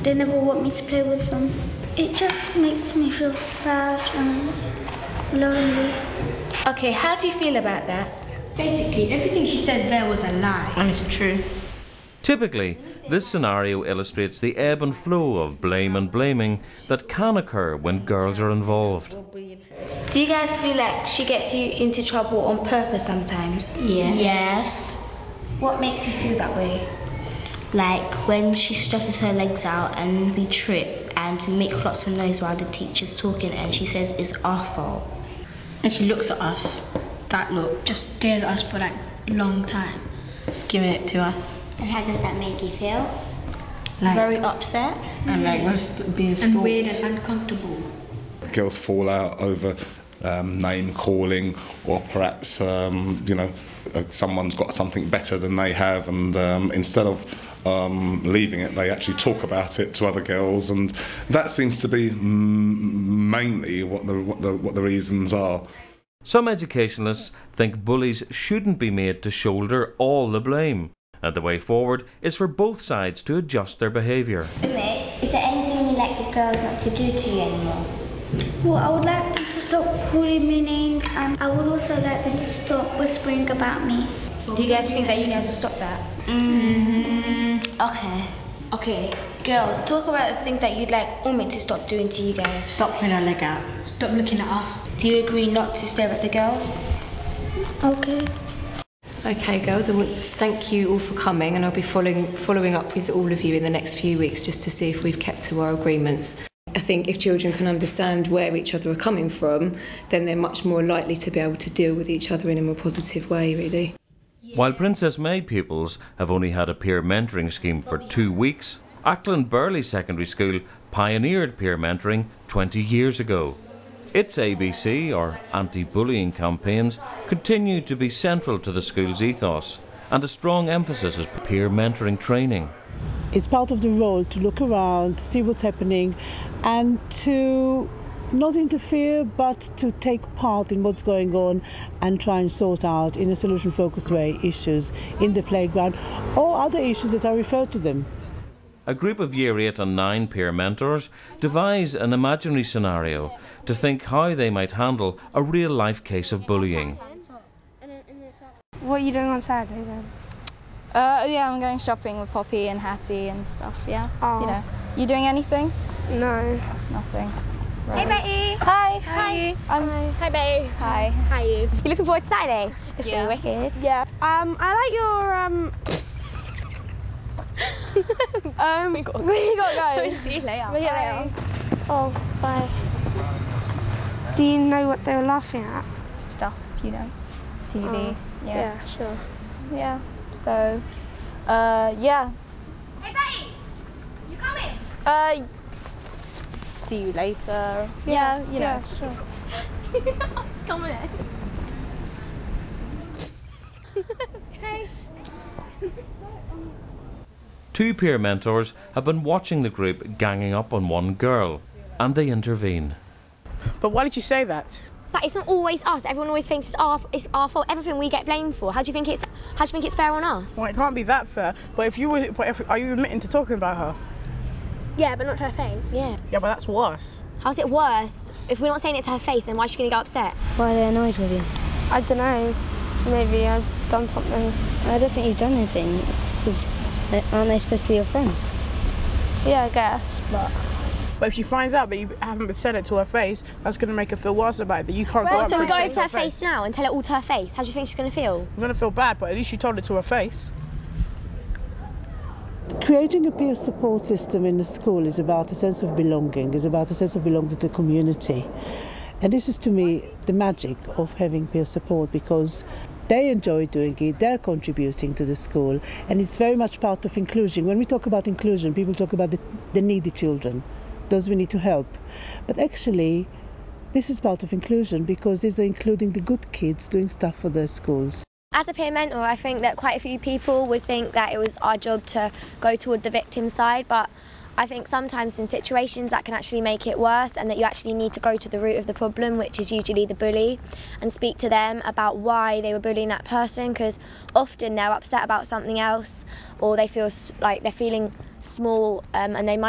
they never want me to play with them. It just makes me feel sad and lonely. Okay, how do you feel about that? Basically, everything she said there was a lie. And it's true. Typically, this scenario illustrates the ebb and flow of blame and blaming that can occur when girls are involved. Do you guys feel like she gets you into trouble on purpose sometimes? Yes. What makes you feel that way? Like when she stretches her legs out and we trip and we make lots of noise while the teacher's talking and she says it's our fault. And she looks at us, that look, just stares at us for like a long time. Just giving it to us. And how does that make you feel? Like, Very upset? and like was being stalked. And weird and uncomfortable. Girls fall out over name calling, or perhaps someone's got something better than they have, and instead of leaving it, they actually talk about it to other girls, and that seems to be mainly what the reasons are. Some educationalists think bullies shouldn't be made to shoulder all the blame, and the way forward is for both sides to adjust their behaviour. Is there anything you'd like the girls not to do to you anymore? Well, I would like them to stop calling me names, and I would also like them to stop whispering about me. Do you guys think that you guys will stop that? Okay. Okay, girls, talk about the things that you'd like Umi to stop doing to you guys. Stop putting her leg out. Stop looking at us. Do you agree not to stare at the girls? Okay. Okay, girls, I want to thank you all for coming, and I'll be following up with all of you in the next few weeks just to see if we've kept to our agreements. I think if children can understand where each other are coming from, then they're much more likely to be able to deal with each other in a more positive way, really. While Princess May pupils have only had a peer mentoring scheme for 2 weeks, Ackland Burley Secondary School pioneered peer mentoring 20 years ago. Its ABC, or anti-bullying campaigns, continue to be central to the school's ethos, and a strong emphasis is peer mentoring training. It's part of the role to look around, to see what's happening, and to not interfere, but to take part in what's going on and try and sort out, in a solution-focused way, issues in the playground or other issues that are referred to them. A group of Year 8 and 9 peer mentors devise an imaginary scenario to think how they might handle a real-life case of bullying. What are you doing on Saturday then? Yeah, I'm going shopping with Poppy and Hattie and stuff, yeah. Oh. You know. You doing anything? No. Nothing. Hey, Betty. Hi. Hi. Hi, Betty. Hi. How are you? You looking forward to Saturday? It's Yeah. gonna be wicked. Yeah. I like your we gotta go. See you later. See you later. Oh, bye. Do you know what they were laughing at? Stuff, you know. TV. Oh, Yeah. yeah, sure. Yeah. So, yeah. Hey, Betty. You coming? See you later. Yeah, you know. Yeah, sure. Come on. Hey. 2 peer mentors have been watching the group ganging up on one girl, and they intervene. But why did you say that? But it's not always us. Everyone always thinks it's our fault. Everything we get blamed for. How do you think it's fair on us? Well, it can't be that fair. But are you admitting to talking about her? Yeah, but not to her face. Yeah. Yeah, but that's worse. How's it worse? If we're not saying it to her face, then why is she going to get upset? Why are they annoyed with you? I don't know. Maybe I've done something. I don't think you've done anything, because aren't they supposed to be your friends? Yeah, I guess, but if she finds out that you haven't said it to her face, that's going to make her feel worse about it, that you can't go up So we and go say over it to her face now and tell it all to her face. How do you think she's going to feel? I'm going to feel bad, but at least you told it to her face. Creating a peer support system in the school is about a sense of belonging, is about a sense of belonging to the community. And this is, to me, the magic of having peer support, because they enjoy doing it, they're contributing to the school, and it's very much part of inclusion. When we talk about inclusion, people talk about the needy children, those we need to help. But actually, this is part of inclusion, because these are including the good kids doing stuff for their schools. As a peer mentor, I think that quite a few people would think that it was our job to go toward the victim side, but I think sometimes in situations that can actually make it worse, and that you actually need to go to the root of the problem, which is usually the bully, and speak to them about why they were bullying that person, because often they're upset about something else, or they feel like they're feeling small, and they might